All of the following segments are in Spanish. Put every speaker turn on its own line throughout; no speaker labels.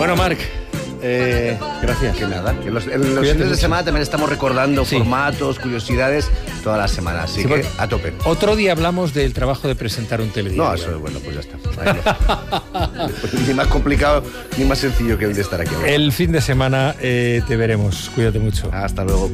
Bueno, Marc, gracias.
Que nada, que los fines de semana también estamos recordando formatos, curiosidades, toda la semana, así que a tope.
Otro día hablamos del trabajo de presentar un telediario.
No, eso es bueno, pues ya está. Ni más complicado, ni más sencillo que el de estar aquí.
El fin de semana te veremos, cuídate mucho.
Hasta luego.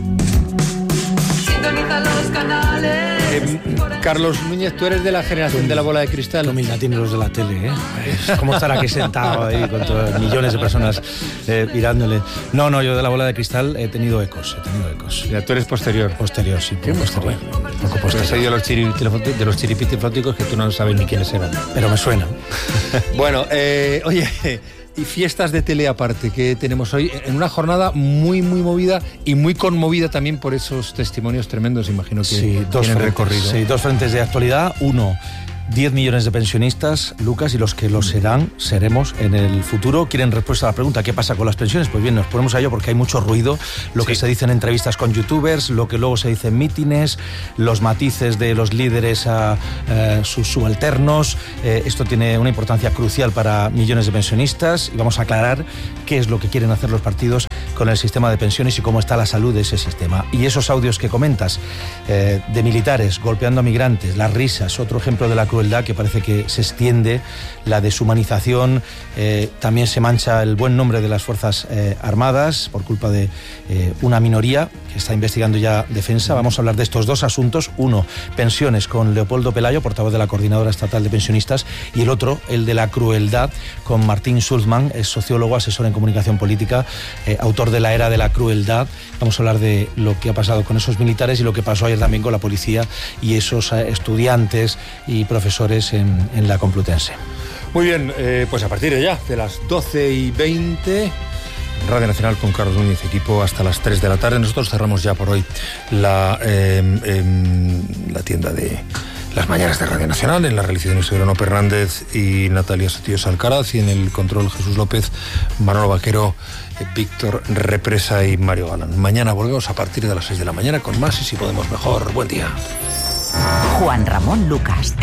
Sintoniza los canales.
Carlos Núñez, tú eres de la generación de la bola de cristal.
Lo mismo tienen los de la tele, ¿eh? Es como estar aquí sentado ahí con millones de personas mirándole. No, yo de la bola de cristal he tenido ecos.
Ya, tú eres posterior.
Posterior, sí. Posterior. Poco
Pues
posterior.
soy de los chiripitiflóticos que tú no sabes ni quiénes eran.
Pero me suena.
Bueno, oye, y fiestas de tele aparte que tenemos hoy en una jornada muy, muy movida y muy conmovida también por esos testimonios tremendos, imagino que
Sí,
tienen recorrido.
Sí, dos frentes de actualidad. Uno, 10 millones de pensionistas, Lucas, y los que lo seremos en el futuro. Quieren respuesta a la pregunta, ¿qué pasa con las pensiones? Pues bien, nos ponemos a ello porque hay mucho ruido, lo que se dice en entrevistas con youtubers, lo que luego se dice en mítines, los matices de los líderes a sus subalternos. Esto tiene una importancia crucial para millones de pensionistas y vamos a aclarar qué es lo que quieren hacer los partidos con el sistema de pensiones y cómo está la salud de ese sistema. Y esos audios que comentas de militares golpeando a migrantes, las risas, otro ejemplo de la crueldad que parece que se extiende, la deshumanización, también se mancha el buen nombre de las Fuerzas Armadas por culpa de una minoría que está investigando ya Defensa. Vamos a hablar de estos dos asuntos. Uno, pensiones, con Leopoldo Pelayo, portavoz de la Coordinadora Estatal de Pensionistas, y el otro, el de la crueldad, con Martín Schulzmann, es sociólogo, asesor en comunicación política, autor de La Era de la Crueldad. Vamos a hablar de lo que ha pasado con esos militares y lo que pasó ayer también con la policía y esos estudiantes y profesores en la Complutense.
Muy bien, pues a partir de ya, de las 12:20... Radio Nacional con Carlos Núñez, equipo hasta las 3 de la tarde. Nosotros cerramos ya por hoy la tienda de las mañanas de Radio Nacional. En la realización Isidoro Fernández y Natalia Sotillos Alcaraz, y en el control Jesús López, Manolo Vaquero, Víctor Represa y Mario Galán. Mañana volvemos a partir de las 6 de la mañana con más y si podemos mejor. Buen día.
Juan Ramón Lucas.